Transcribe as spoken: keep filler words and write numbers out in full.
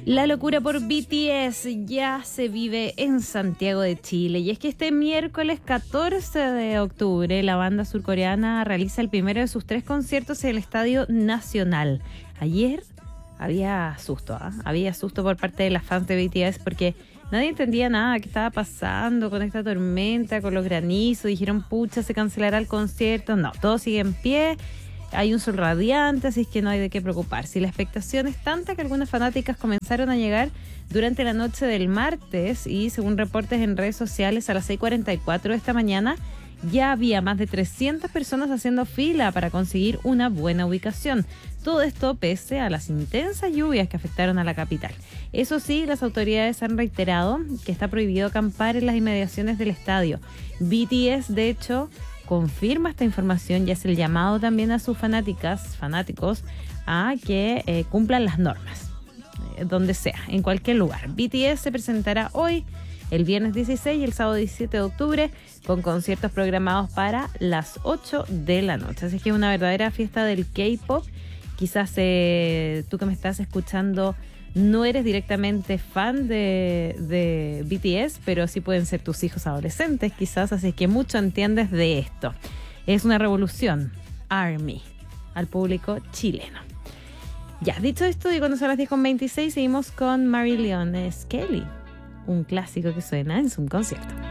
La locura por B T S ya se vive en Santiago de Chile, y es que este miércoles catorce de octubre la banda surcoreana realiza el primero de sus tres conciertos en el Estadio Nacional. Ayer había susto, ¿eh? había susto por parte de las fans de B T S porque nadie entendía nada, qué estaba pasando con esta tormenta, con los granizos. Dijeron, pucha, se cancelará el concierto. No, todo sigue en pie. Hay un sol radiante, así es que no hay de qué preocuparse. Y la expectación es tanta que algunas fanáticas comenzaron a llegar durante la noche del martes, y según reportes en redes sociales, a las seis cuarenta y cuatro de esta mañana ya había más de trescientas personas haciendo fila para conseguir una buena ubicación. Todo esto pese a las intensas lluvias que afectaron a la capital. Eso sí, las autoridades han reiterado que está prohibido acampar en las inmediaciones del estadio. B T S, de hecho, confirma esta información y hace el llamado también a sus fanáticas, fanáticos, a que eh, cumplan las normas, eh, donde sea, en cualquier lugar. B T S se presentará hoy, el viernes dieciséis y el sábado diecisiete de octubre, con conciertos programados para las ocho de la noche. Así que es una verdadera fiesta del K-pop. Quizás eh, tú que me estás escuchando no eres directamente fan de, de B T S, pero sí pueden ser tus hijos adolescentes quizás, así que mucho entiendes de esto. Es una revolución, ARMY, al público chileno. Ya, dicho esto, y cuando son las diez con veintiséis, seguimos con Marilyn Skelly, un clásico que suena en su concierto.